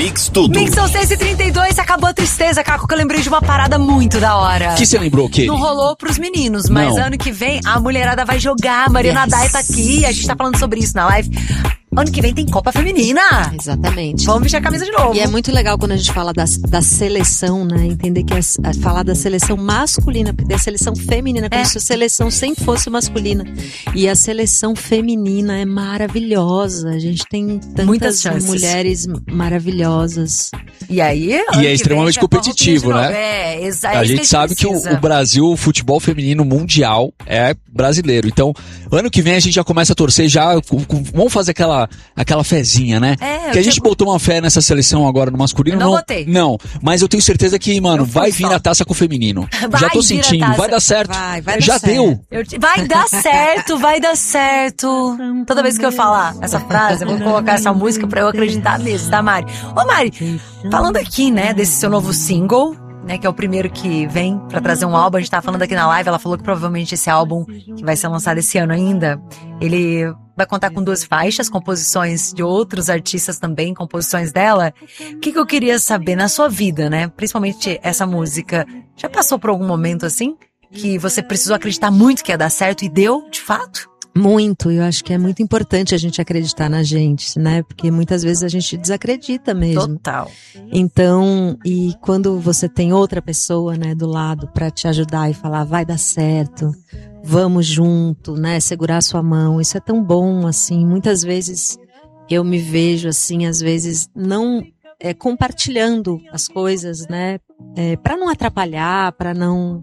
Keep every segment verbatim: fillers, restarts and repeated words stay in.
Mix Tudo. Mix seis e trinta e dois, acabou a tristeza, Caco, que eu lembrei de uma parada muito da hora. Que você lembrou o quê? Não rolou pros meninos, mas Não. ano que vem a mulherada vai jogar, a Mariana Yes. Dai tá aqui, a gente tá falando sobre isso na live. Ano que vem tem Copa Feminina. Exatamente. Vamos vestir a camisa de novo. E é muito legal quando a gente fala da, da seleção, né? Entender que é é falar da seleção masculina, porque tem a seleção feminina, como É. se a seleção sempre fosse masculina. E a seleção feminina é maravilhosa. A gente tem Muitas tantas chances. mulheres maravilhosas. E aí, ano E que é extremamente vem, já competitivo, corre o risco de né? novo. É, exa- é A isso gente sabe que o, precisa. o Brasil, o futebol feminino mundial é brasileiro. Então, ano que vem a gente já começa a torcer, já com- com- vamos fazer aquela, aquela fezinha, né? É, eu que a gente tinha- botou uma fé nessa seleção agora no masculino. Eu não botei. Não, mas eu tenho certeza que, mano, Eu fui vai vir só. a taça com o feminino. Vai já tô vir a sentindo, taça. vai dar certo. Vai, vai dar já certo. deu. Eu te- Vai dar certo, vai dar certo. Toda vez que eu falar essa frase, eu vou colocar essa música pra eu acreditar nisso, tá, Mari? Ô, Mari, falando aqui, né, desse seu novo single, né, que é o primeiro que vem pra trazer um álbum, a gente tá falando aqui na live, ela falou que provavelmente esse álbum, que vai ser lançado esse ano ainda, ele vai contar com duas faixas, composições de outros artistas também, composições dela. O que que eu queria saber na sua vida, né, principalmente essa música, já passou por algum momento assim? Que você precisou acreditar muito que ia dar certo e deu, de fato? Muito, eu acho que é muito importante a gente acreditar na gente, né? Porque muitas vezes a gente desacredita mesmo. Total. Então, e quando você tem outra pessoa, né, do lado pra te ajudar e falar, vai dar certo, vamos junto, né, segurar a sua mão, isso é tão bom, assim. Muitas vezes eu me vejo, assim, às vezes não é, compartilhando as coisas, né, é, para não atrapalhar, pra não...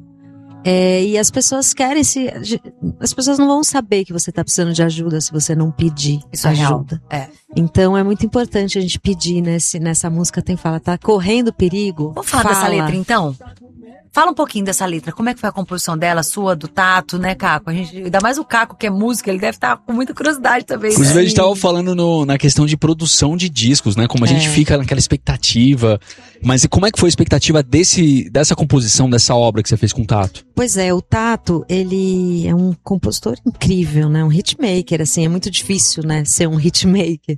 É, e as pessoas querem se... As pessoas não vão saber que você tá precisando de ajuda se você não pedir Isso é real. ajuda. É. Então é muito importante a gente pedir, né? Se nessa música tem fala, tá correndo perigo. Vamos falar fala. dessa letra, então? Fala um pouquinho dessa letra. Como é que foi a composição dela, sua, do Tato, né, Caco? A gente, ainda mais o Caco, que é música, ele deve estar com muita curiosidade também. Inclusive, né? a gente tava falando no- na questão de produção de discos, né? Como a gente É. fica naquela expectativa. Mas e como é que foi a expectativa desse, dessa composição, dessa obra que você fez com o Tato? Pois é, o Tato, ele é um compositor incrível, né? Um hitmaker, assim, é muito difícil, né? Ser um hitmaker.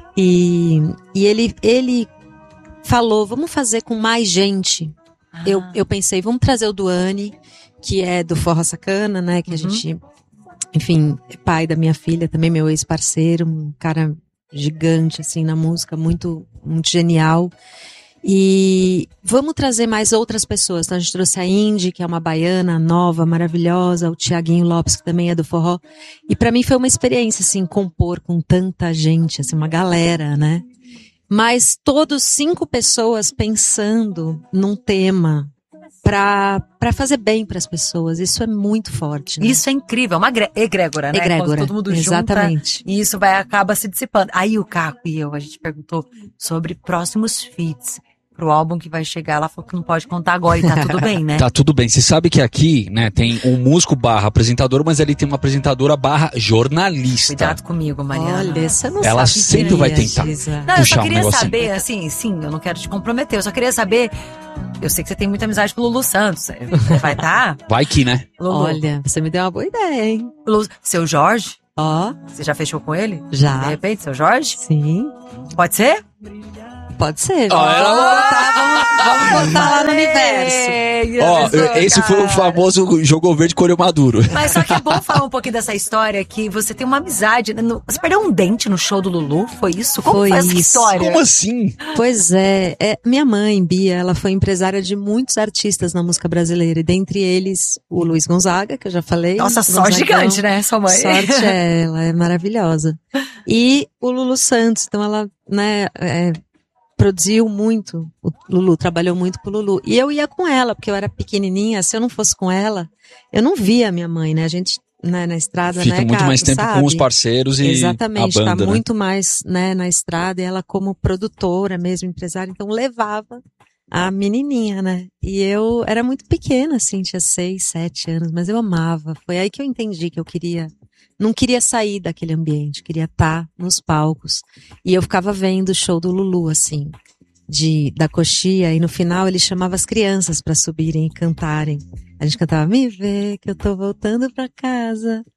E, e ele, ele falou, vamos fazer com mais gente. Ah. Eu, eu pensei, vamos trazer o Duane, que é do Forró Sacana, né? Que a Uhum. gente, enfim, é pai da minha filha, também meu ex-parceiro, um cara gigante, assim, na música, muito, muito genial. E vamos trazer mais outras pessoas. Então a gente trouxe a Indy, que é uma baiana nova, maravilhosa, o Tiaguinho Lopes, que também é do forró. E pra mim foi uma experiência, assim, compor com tanta gente, assim, uma galera, né? Mas todos cinco pessoas pensando num tema pra, pra fazer bem pras pessoas. Isso é muito forte, né? Isso é incrível, é uma gre- egrégora, né? Egrégora, Quando todo mundo exatamente. junta e isso vai, acaba se dissipando. Aí o Caco e eu, a gente perguntou sobre próximos feats pro álbum que vai chegar. Ela falou que não pode contar agora e tá tudo bem, né? Tá tudo bem. Você sabe que aqui, né, tem um músico barra apresentador, mas ali tem uma apresentadora barra jornalista. Cuidado comigo, Mariana. Olha, você não Ela sabe sempre vai dias, tentar. Gisa. Não, eu puxar só um queria negocinho. saber, assim, sim, eu não quero te comprometer, eu só queria saber, eu sei que você tem muita amizade com o Lulu Santos, vai tá? Vai que, né? Lulu, Olha, você me deu uma boa ideia, hein? Lulu, seu Jorge, Ó, você já fechou com ele? De já. repente, seu Jorge? Sim. Pode ser? Pode ser. Ó, Vamos, ela- botar, vamos, vamos botar lá no universo. Ó, esse foi o famoso jogou verde colheu maduro. Mas só que é bom falar um pouquinho dessa história que você tem uma amizade. né? No- Você perdeu um dente no show do Lulu? Foi isso? Como Foi foi essa isso. história? Como assim? Pois é, é, minha mãe, Bia, ela foi empresária de muitos artistas na música brasileira, e dentre eles o Luiz Gonzaga, que eu já falei. Nossa, só Gonzagão. gigante, né, sua mãe? Sorte é ela, é maravilhosa. E o Lulu Santos, então ela, né, é, produziu muito, o Lulu trabalhou muito com o Lulu. E eu ia com ela, porque eu era pequenininha, se eu não fosse com ela, eu não via a minha mãe, né, a gente, né, na estrada, Fica né, muito Caco, mais tempo sabe? com os parceiros e Exatamente, a banda, tá né? muito mais, né, na estrada, e ela como produtora mesmo, empresária, então levava a menininha, né, e eu era muito pequena, assim, tinha seis, sete anos, mas eu amava, foi aí que eu entendi que eu queria, não queria sair daquele ambiente, queria estar nos palcos, e eu ficava vendo o show do Lulu, assim, de, da coxia, e no final ele chamava as crianças para subirem e cantarem, a gente cantava, me vê que eu tô voltando pra casa,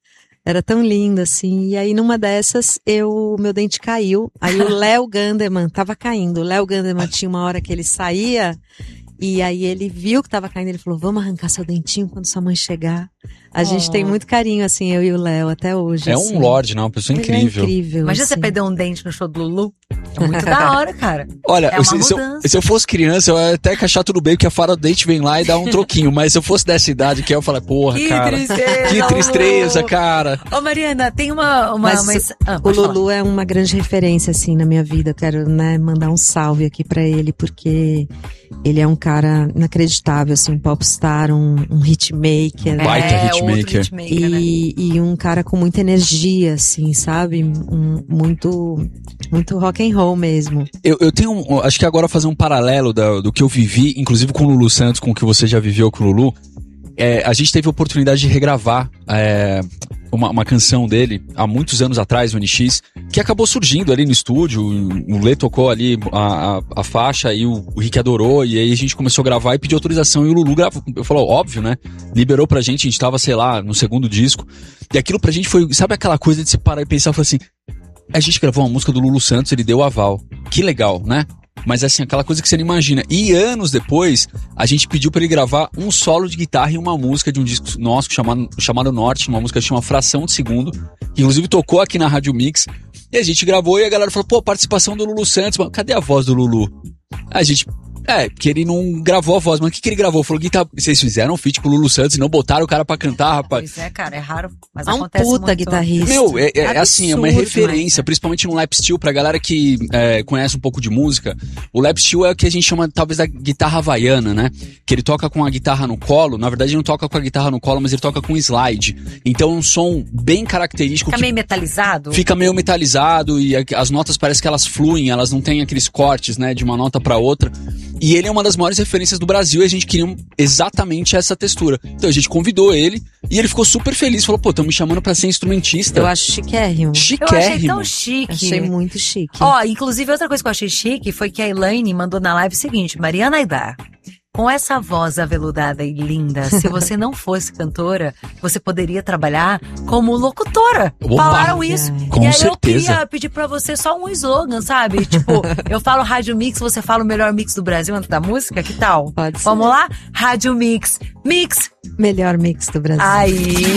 Era tão lindo, assim. E aí, numa dessas, eu, meu dente caiu. Aí o Léo Gandeman tava caindo. O Léo Gandeman tinha uma hora que ele saía. E aí ele viu que tava caindo. Ele falou, vamos arrancar seu dentinho quando sua mãe chegar. A oh. gente tem muito carinho, assim, eu e o Léo, até hoje. É assim. um lorde, não? Uma pessoa Ele incrível. É incrível. Imagina assim. você perder um dente no show do Lulu. É muito da hora, cara. Olha, é uma se, se, eu, se eu fosse criança, eu ia até achar tudo bem, porque a fara do dente vem lá e dá um troquinho. Mas se eu fosse dessa idade, que eu falei, porra, que cara. Tristeza, que tristeza, Lulu. cara. Ô, Mariana, tem uma. uma, Mas uma... Ah, o Lulu falar. É uma grande referência, assim, na minha vida. Eu quero, né, mandar um salve aqui pra ele, porque ele é um cara inacreditável, assim, um popstar, um, um hitmaker. Um baita é, hitmaker. hitmaker E, né? e um cara com muita energia, assim, sabe? Um, muito, muito rock and roll mesmo. Eu, eu tenho, um, acho que agora fazer um paralelo da, do que eu vivi, inclusive com o Lulu Santos, com o que você já viveu com o Lulu. É, a gente teve a oportunidade de regravar é, uma, uma canção dele há muitos anos atrás, o N X, que acabou surgindo ali no estúdio. O Lê tocou ali a, a, a faixa e o, o Rick adorou, e aí a gente começou a gravar e pediu autorização, e o Lulu gravou, falou, óbvio, né? Liberou pra gente, a gente tava, sei lá, no segundo disco, e aquilo pra gente foi, sabe aquela coisa de se parar e pensar, falar assim, a gente gravou uma música do Lulu Santos, ele deu aval, que legal, né? Mas assim, aquela coisa que você não imagina. E anos depois, a gente pediu pra ele gravar um solo de guitarra em uma música de um disco nosso chamado, chamado Norte, uma música que chama Fração de Segundo, que inclusive tocou aqui na Rádio Mix. E a gente gravou e a galera falou, pô, participação do Lulu Santos, mas cadê a voz do Lulu? A gente... É, porque ele não gravou a voz, mas o que, que ele gravou? Falou, guitarra, vocês fizeram um feat com o Lulu Santos e não botaram o cara pra cantar, rapaz. Pois é, cara, é raro, mas é um acontece puta muito. guitarrista. Meu, é, é Absurdo, assim, é uma referência, né? principalmente no lap steel, pra galera que é, conhece um pouco de música. O lap steel é o que a gente chama, talvez, da guitarra havaiana, né? Que ele toca com a guitarra no colo, na verdade ele não toca com a guitarra no colo, mas ele toca com slide. Então é um som bem característico. Fica que meio metalizado? Fica meio metalizado e as notas parece que elas fluem, elas não têm aqueles cortes, né, de uma nota pra outra. E ele é uma das maiores referências do Brasil e a gente queria exatamente essa textura. Então a gente convidou ele e ele ficou super feliz. Falou, pô, estão me chamando pra ser instrumentista. Eu acho chiquérrimo. Chiquérrimo. Eu achei tão chique. Achei muito chique. Ó, inclusive outra coisa que eu achei chique foi que a Elaine mandou na live o seguinte, Mariana Aidar, com essa voz aveludada e linda, se você não fosse cantora, você poderia trabalhar como locutora. Opa, falaram isso. com e aí certeza. eu queria pedir pra você só um slogan, sabe? Tipo, eu falo Rádio Mix, você fala o melhor mix do Brasil antes da música, que tal? Pode ser. Vamos lá? Rádio Mix. Mix. Melhor mix do Brasil. Aí.